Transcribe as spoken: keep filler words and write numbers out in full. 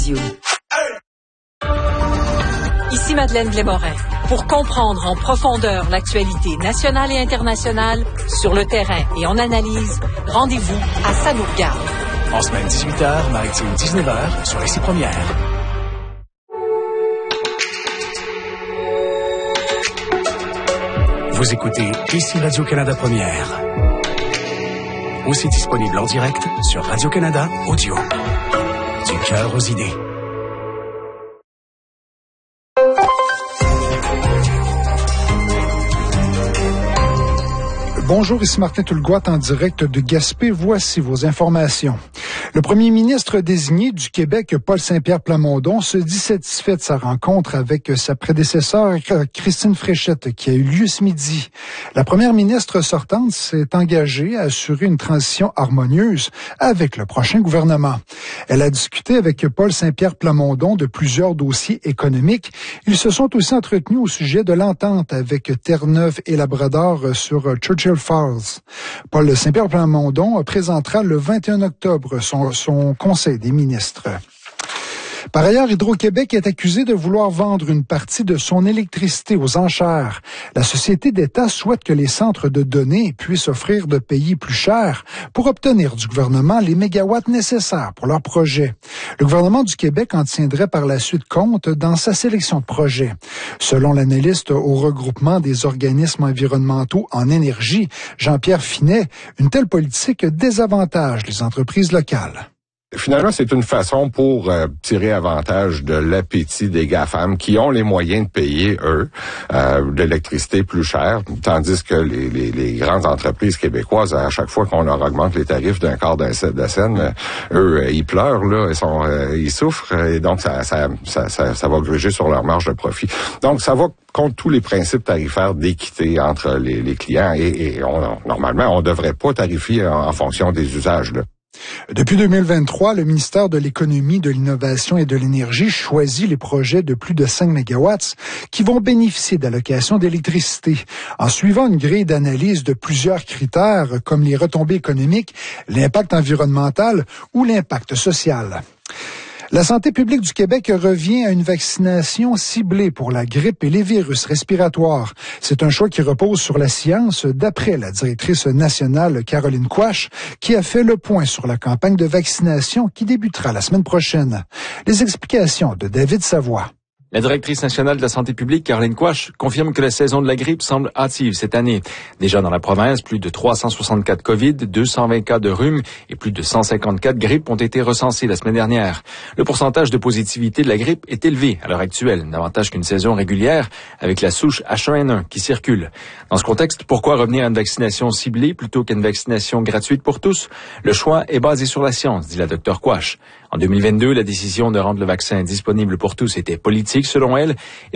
Ici Madeleine Blais-Morin. Pour comprendre en profondeur l'actualité nationale et internationale, sur le terrain et en analyse, rendez-vous à Ça nous regarde. En semaine dix-huit heures, maritime dix-neuf heures, sur Ici Première. Vous écoutez Ici Radio-Canada Première. Aussi disponible en direct sur Radio-Canada Audio. Du cœur aux idées. Bonjour, ici Martin Tulgoat en direct de Gaspé. Voici vos informations. Le premier ministre désigné du Québec, Paul Saint-Pierre Plamondon, se dit satisfait de sa rencontre avec sa prédécesseur, Christine Fréchette, qui a eu lieu ce midi. La première ministre sortante s'est engagée à assurer une transition harmonieuse avec le prochain gouvernement. Elle a discuté avec Paul Saint-Pierre Plamondon de plusieurs dossiers économiques. Ils se sont aussi entretenus au sujet de l'entente avec Terre-Neuve et Labrador sur Churchill Falls. Paul Saint-Pierre Plamondon présentera le vingt et un octobre son, son conseil des ministres. Par ailleurs, Hydro-Québec est accusé de vouloir vendre une partie de son électricité aux enchères. La société d'État souhaite que les centres de données puissent offrir de payer plus cher pour obtenir du gouvernement les mégawatts nécessaires pour leur projet. Le gouvernement du Québec en tiendrait par la suite compte dans sa sélection de projets. Selon l'analyste au regroupement des organismes environnementaux en énergie, Jean-Pierre Finet, une telle politique désavantage les entreprises locales. Finalement, c'est une façon pour euh, tirer avantage de l'appétit des GAFAM qui ont les moyens de payer, eux, euh, de l'électricité plus chère, tandis que les, les, les grandes entreprises québécoises, à chaque fois qu'on leur augmente les tarifs d'un quart d'un cent de scène, euh, eux, ils pleurent, là, ils, sont, euh, ils souffrent, et donc ça, ça, ça, ça, ça va gruger sur leur marge de profit. Donc, ça va contre tous les principes tarifaires d'équité entre les, les clients, et, et on, normalement, on ne devrait pas tarifier en, en fonction des usages, là. Depuis deux mille vingt-trois, le ministère de l'Économie, de l'Innovation et de l'Énergie choisit les projets de plus de cinq mégawatts qui vont bénéficier d'allocations d'électricité en suivant une grille d'analyse de plusieurs critères comme les retombées économiques, l'impact environnemental ou l'impact social. La santé publique du Québec revient à une vaccination ciblée pour la grippe et les virus respiratoires. C'est un choix qui repose sur la science, d'après la directrice nationale Caroline Quach, qui a fait le point sur la campagne de vaccination qui débutera la semaine prochaine. Les explications de David Savoie. La directrice nationale de la santé publique, Caroline Quach, confirme que la saison de la grippe semble hâtive cette année. Déjà dans la province, plus de trois cent soixante-quatre COVID, deux cent vingt cas de rhume et plus de cent cinquante-quatre grippes ont été recensés la semaine dernière. Le pourcentage de positivité de la grippe est élevé à l'heure actuelle, davantage qu'une saison régulière, avec la souche H un N un qui circule. Dans ce contexte, pourquoi revenir à une vaccination ciblée plutôt qu'à une vaccination gratuite pour tous? Le choix est basé sur la science, dit la docteure Quach. En deux mille vingt-deux, la décision de rendre le vaccin disponible pour tous était politique, selon elle,